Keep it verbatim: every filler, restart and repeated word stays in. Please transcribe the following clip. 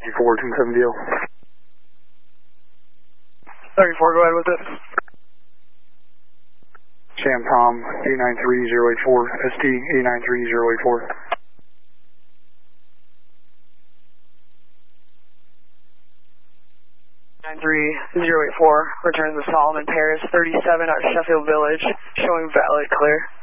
thirty-four, two seven deal. thirty-four, go ahead with it. Sam Tom, eight nine three zero eight four, S T eight nine three zero eight four. nine three zero eight four, returns to Solomon Paris, thirty-seven at Sheffield Village, showing valid clear.